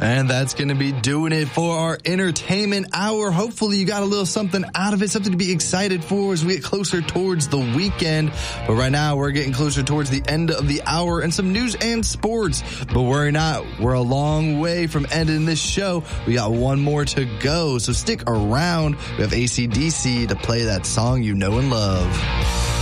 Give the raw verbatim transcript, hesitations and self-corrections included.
And that's going to be doing it for our entertainment hour. Hopefully you got a little something out of it, something to be excited for as we get closer towards the weekend. But right now we're getting closer towards the end of the hour and some news and sports. But worry not, we're a long way from ending this show. We got one more to go, so stick around. We have A C D C to play that song you know and love.